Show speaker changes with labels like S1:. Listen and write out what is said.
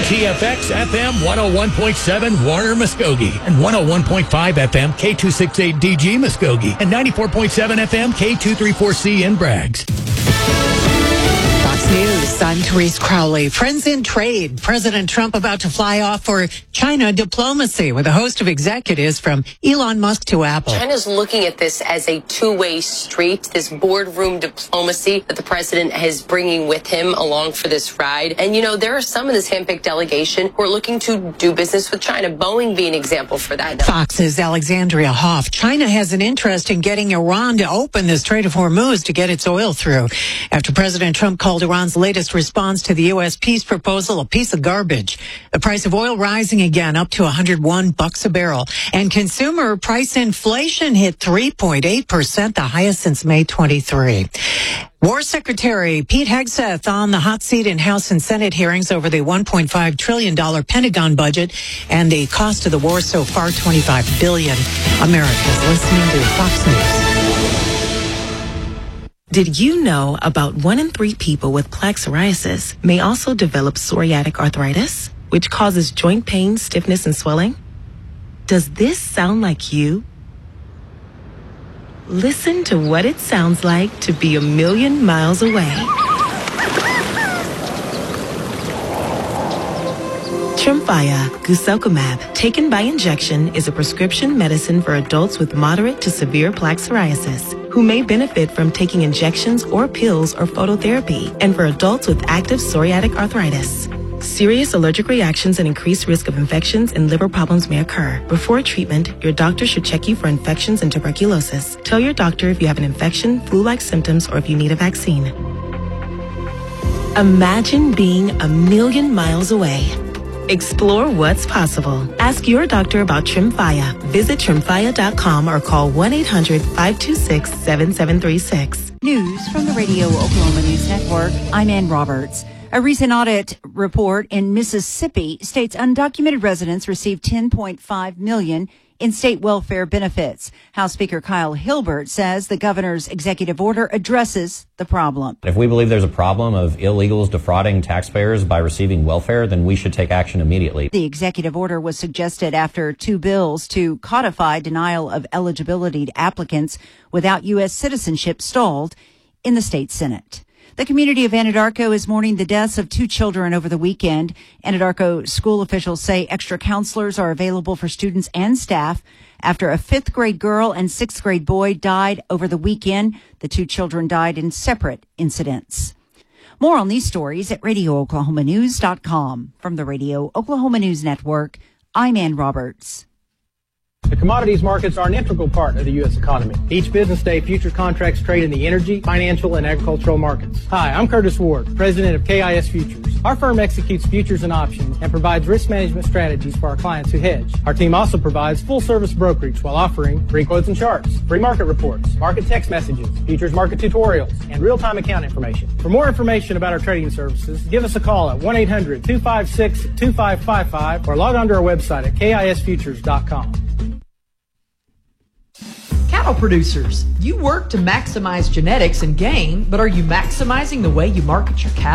S1: WTFX FM 101.7 Warner Muskogee and 101.5 FM K268DG Muskogee and 94.7 FM K234C in Braggs.
S2: Fox News, I'm Therese Crowley. Friends in trade. President Trump about to fly off for China diplomacy with a host of executives from Elon Musk to Apple.
S3: China's looking at this as a two-way street, this boardroom diplomacy that the president is bringing with him along for this ride. And, you know, there are some of this handpicked delegation who are looking to do business with China, Boeing being an example for that.
S2: Fox's Alexandria Hoff. China has an interest in getting Iran to open the Strait of Hormuz to get its oil through after President Trump called Iran's latest response to the U.S. peace proposal a piece of garbage. The price of oil rising again up to $101 a barrel. And consumer price inflation hit 3.8%, the highest since May 23. War Secretary Pete Hegseth on the hot seat in House and Senate hearings over the $1.5 trillion Pentagon budget and the cost of the war so far, $25 billion. America's listening to Fox News.
S4: Did you know about 1 in 3 people with plaque psoriasis may also develop psoriatic arthritis, which causes joint pain, stiffness, and swelling? Does this sound like you? Listen to what it sounds like to be a million miles away. Tremfya guselkumab, taken by injection, is a prescription medicine for adults with moderate to severe plaque psoriasis who may benefit from taking injections or pills or phototherapy, and for adults with active psoriatic arthritis. Serious allergic reactions and increased risk of infections and liver problems may occur. Before treatment, your doctor should check you for infections and tuberculosis. Tell your doctor if you have an infection, flu-like symptoms, or if you need a vaccine. Imagine being a million miles away. Explore what's possible. Ask your doctor about Tremfya. Visit Tremfya.com or call 1-800-526-7736.
S5: News from the Radio Oklahoma News Network. I'm Ann Roberts. A recent audit report in Mississippi states undocumented residents received $10.5 million in state welfare benefits. House Speaker Kyle Hilbert says the governor's executive order addresses the problem.
S6: If we believe there's a problem of illegals defrauding taxpayers by receiving welfare, then we should take action immediately.
S5: The executive order was suggested after 2 bills to codify denial of eligibility to applicants without U.S. citizenship stalled in the state Senate. The community of Anadarko is mourning the deaths of 2 children over the weekend. Anadarko school officials say extra counselors are available for students and staff after a 5th grade girl and 6th grade boy died over the weekend. The 2 children died in separate incidents. More on these stories at RadioOklahomaNews.com. From the Radio Oklahoma News Network, I'm Ann Roberts.
S7: The commodities markets are an integral part of the U.S. economy. Each business day, future contracts trade in the energy, financial, and agricultural markets. Hi, I'm Curtis Ward, president of KIS Futures. Our firm executes futures and options and provides risk management strategies for our clients who hedge. Our team also provides full-service brokerage while offering free quotes and charts, free market reports, market text messages, futures market tutorials, and real-time account information. For more information about our trading services, give us a call at 1-800-256-2555 or log on to our website at KISFutures.com.
S8: Cattle producers, you work to maximize genetics and gain, but are you maximizing the way you market your cattle?